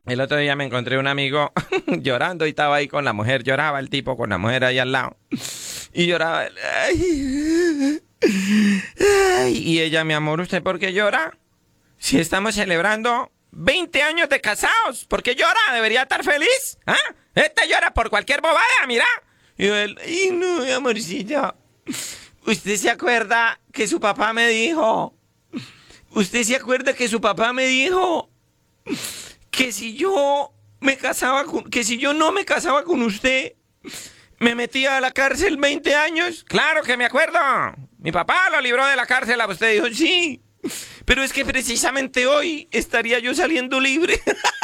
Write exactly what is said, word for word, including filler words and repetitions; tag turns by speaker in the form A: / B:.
A: El otro día me encontré un amigo llorando y estaba ahí con la mujer. Lloraba el tipo con la mujer ahí al lado. Y lloraba. Ay, ay, y ella, mi amor, ¿usted por qué llora? Si estamos celebrando veinte años de casados, ¿por qué llora? ¿Debería estar feliz? ¿Ah? Esta llora por cualquier bobada, mira. Y él, ay, no, mi amorcito. ¿Usted se acuerda que su papá me dijo? ¿Usted se acuerda que su papá me dijo que si yo me casaba con, que si yo no me casaba con usted, me metía a la cárcel veinte años? Claro que me acuerdo. Mi papá lo libró de la cárcel. Usted dijo, sí. Pero es que precisamente hoy estaría yo saliendo libre.